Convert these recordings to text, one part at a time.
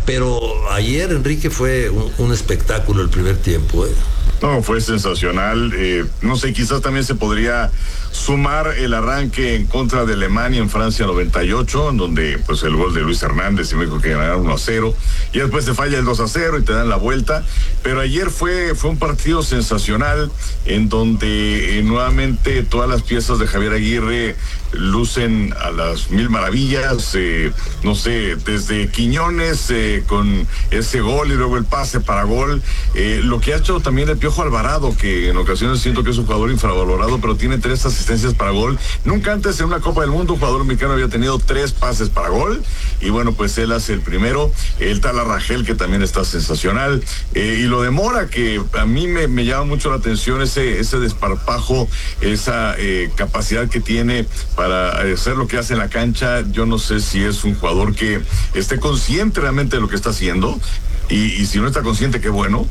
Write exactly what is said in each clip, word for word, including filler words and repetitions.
Pero ayer, Enrique, fue un, un espectáculo el primer tiempo, ¿eh? No, fue sensacional. Eh, no sé, quizás también se podría sumar el arranque en contra de Alemania en Francia noventa y ocho, en donde pues el gol de Luis Hernández y México que ganaron uno a cero, y después te falla el dos a cero y te dan la vuelta. Pero ayer fue, fue un partido sensacional, en donde eh, nuevamente todas las piezas de Javier Aguirre lucen a las mil maravillas. Eh, no sé, desde Quiñones eh, con ese gol y luego el pase para gol. Eh, lo que ha hecho también el Piojo Alvarado, que en ocasiones siento que es un jugador infravalorado, pero tiene tres asistencias para gol. Nunca antes en una Copa del Mundo un jugador mexicano había tenido tres pases para gol, y bueno, pues él hace el primero. El Tala Rangel, que también está sensacional, eh, y lo de Mora, que a mí me, me llama mucho la atención, ese, ese desparpajo, esa eh, capacidad que tiene para hacer lo que hace en la cancha. Yo no sé si es un jugador que esté consciente realmente de lo que está haciendo. Y, y si no está consciente, qué bueno,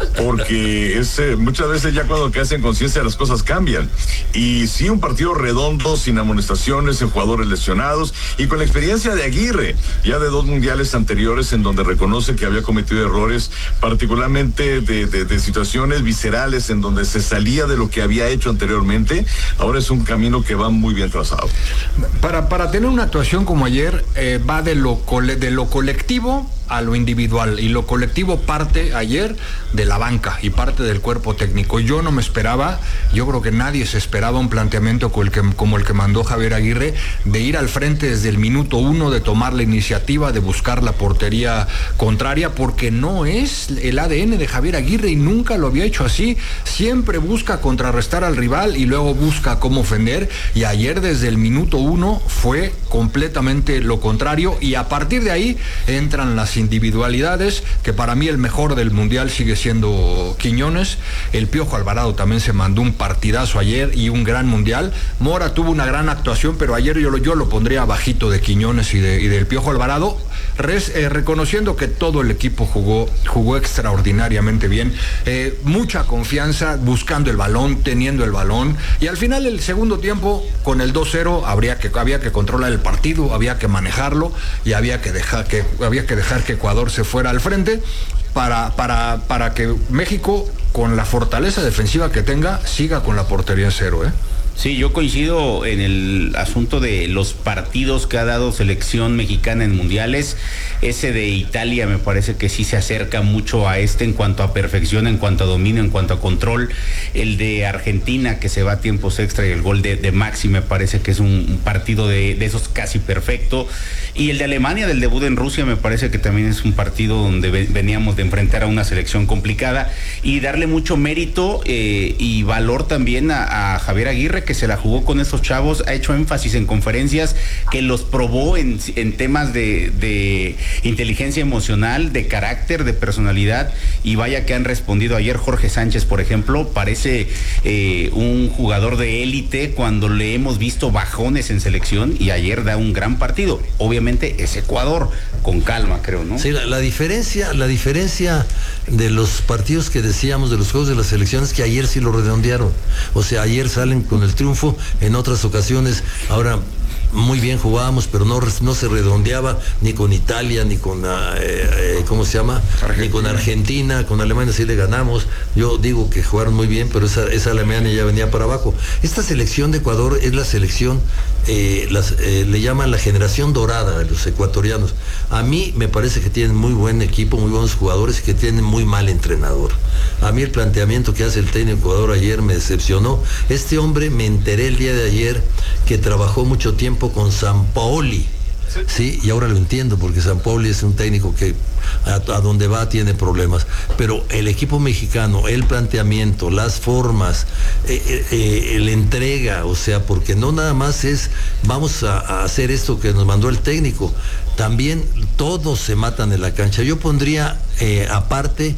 porque es, eh, muchas veces ya cuando que hacen conciencia las cosas cambian. Y sí, un partido redondo, sin amonestaciones, sin jugadores lesionados, y con la experiencia de Aguirre, ya de dos mundiales anteriores en donde reconoce que había cometido errores, particularmente de, de, de situaciones viscerales en donde se salía de lo que había hecho anteriormente. Ahora es un camino que va muy bien trazado. Para, para tener una actuación como ayer, eh, va de lo, cole, de lo colectivo a lo individual, y lo colectivo parte ayer de la banca y parte del cuerpo técnico. Yo no me esperaba, yo creo que nadie se esperaba un planteamiento como el que, como el que mandó Javier Aguirre, de ir al frente desde el minuto uno, de tomar la iniciativa, de buscar la portería contraria, porque no es el A D N de Javier Aguirre y nunca lo había hecho así. Siempre busca contrarrestar al rival y luego busca cómo ofender, y ayer desde el minuto uno fue completamente lo contrario, y a partir de ahí entran las individualidades, que para mí el mejor del mundial sigue siendo Quiñones. El Piojo Alvarado también se mandó un partidazo ayer y un gran mundial. Mora tuvo una gran actuación, pero ayer yo lo, yo lo pondría bajito de Quiñones y, de, y del Piojo Alvarado, res, eh, reconociendo que todo el equipo jugó, jugó extraordinariamente bien, eh, mucha confianza, buscando el balón, teniendo el balón, y al final el segundo tiempo con el dos cero habría que, había que controlar el partido, había que manejarlo, y había que dejar que, había que dejar que Ecuador se fuera al frente para, para, para que México, con la fortaleza defensiva que tenga, siga con la portería en cero, ¿eh? Sí, yo coincido en el asunto de los partidos que ha dado selección mexicana en mundiales. Ese de Italia me parece que sí se acerca mucho a este en cuanto a perfección, en cuanto a dominio, en cuanto a control. El de Argentina, que se va a tiempos extra, y el gol de, de Maxi me parece que es un, un partido de, de esos casi perfecto. Y el de Alemania, del debut en Rusia, me parece que también es un partido donde veníamos de enfrentar a una selección complicada, y darle mucho mérito eh, y valor también a, a Javier Aguirre, que se la jugó con esos chavos. Ha hecho énfasis en conferencias que los probó en, en temas de, de inteligencia emocional, de carácter, de personalidad, y vaya que han respondido. Ayer Jorge Sánchez, por ejemplo, parece eh, un jugador de élite cuando le hemos visto bajones en selección, y ayer da un gran partido. Obviamente es Ecuador, con calma, creo, ¿no? Sí, la, la diferencia, la diferencia de los partidos que decíamos, de los juegos de las selecciones, que ayer sí lo redondearon. O sea, ayer salen con el triunfo, en otras ocasiones, ahora muy bien jugábamos, pero no, no se redondeaba ni con Italia, ni con, uh, eh, ¿cómo se llama? Argentina. Ni con Argentina, con Alemania sí le ganamos. Yo digo que jugaron muy bien, pero esa, esa Alemania ya venía para abajo. Esta selección de Ecuador es la selección, eh, las, eh, le llaman la generación dorada de los ecuatorianos. A mí me parece que tienen muy buen equipo, muy buenos jugadores, y que tienen muy mal entrenador. A mí el planteamiento que hace el técnico de Ecuador ayer me decepcionó. Este hombre, me enteré el día de ayer que trabajó mucho tiempo con Sampaoli, sí, y ahora lo entiendo, porque Sampaoli es un técnico que a, a donde va tiene problemas, pero el equipo mexicano, el planteamiento, las formas, eh, eh, la entrega, o sea, porque no nada más es vamos a, a hacer esto que nos mandó el técnico, también todos se matan en la cancha. Yo pondría eh, aparte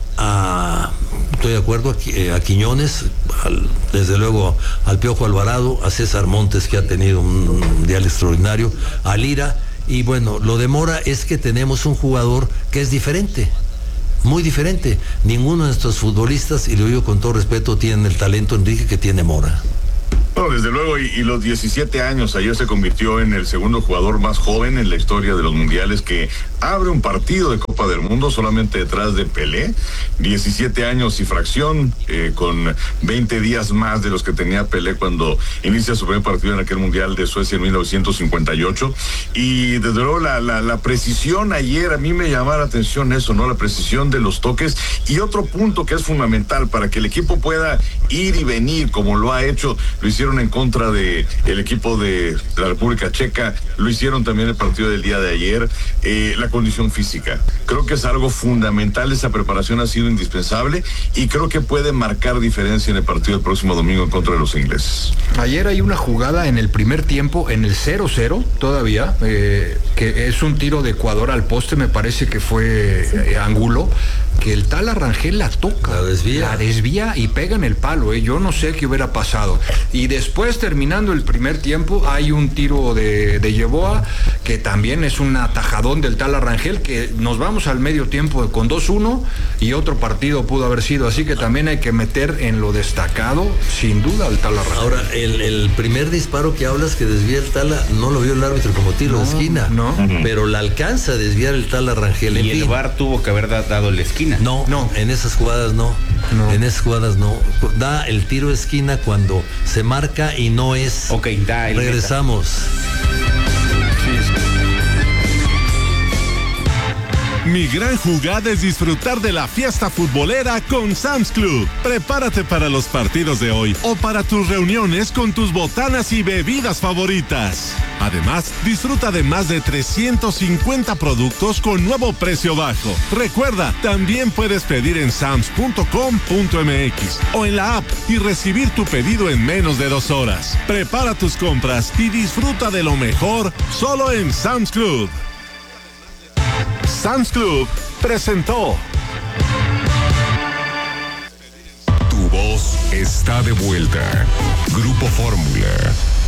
a, estoy de acuerdo, a, a Quiñones, al, desde luego al Piojo Alvarado, a César Montes, que ha tenido un mundial extraordinario, a Lira, y bueno, lo de Mora es que tenemos un jugador que es diferente, muy diferente. Ninguno de nuestros futbolistas, y lo digo con todo respeto, tienen el talento, Enrique, que tiene Mora. No, desde luego, y, y los diecisiete años, ayer se convirtió en el segundo jugador más joven en la historia de los mundiales que abre un partido de Copa del Mundo solamente detrás de Pelé, diecisiete años y fracción, eh, con veinte días más de los que tenía Pelé cuando inicia su primer partido en aquel Mundial de Suecia en mil novecientos cincuenta y ocho. Y desde luego la, la, la precisión ayer, a mí me llamaba la atención eso, ¿no? La precisión de los toques. Y otro punto que es fundamental para que el equipo pueda ir y venir como lo ha hecho, lo hicieron en contra de el equipo de la República Checa, lo hicieron también el partido del día de ayer, eh, la condición física. Creo que es algo fundamental, esa preparación ha sido indispensable y creo que puede marcar diferencia en el partido del próximo domingo en contra de los ingleses. Ayer hay una jugada en el primer tiempo, en el cero cero todavía, eh, que es un tiro de Ecuador al poste, me parece que fue eh, Angulo, que el tal Rangel la toca, la desvía, la desvía y pega en el palo, eh. Yo no sé qué hubiera pasado. Y después, terminando el primer tiempo, hay un tiro de, de Yeboah, que también es un atajadón del tal Rangel, que nos vamos al medio tiempo con dos uno y otro partido pudo haber sido, así que también hay que meter en lo destacado, sin duda, al tal Rangel. Ahora, el, el primer disparo que hablas que desvía el Tala, no lo vio el árbitro como tiro no, de esquina, no. pero la alcanza a desviar el Tala Rangel. Y el fin. V A R tuvo que haber dado la esquina. No, no, en esas jugadas no. no. En esas jugadas no. Da el tiro de esquina cuando se marca y no es. Ok, da el Regresamos. Mi gran jugada es disfrutar de la fiesta futbolera con Sam's Club. Prepárate para los partidos de hoy o para tus reuniones con tus botanas y bebidas favoritas. Además, disfruta de más de trescientos cincuenta productos con nuevo precio bajo. Recuerda, también puedes pedir en sams punto com punto m x o en la app y recibir tu pedido en menos de dos horas. Prepara tus compras y disfruta de lo mejor solo en Sam's Club. Sam's Club presentó. Tu voz está de vuelta. Grupo Fórmula.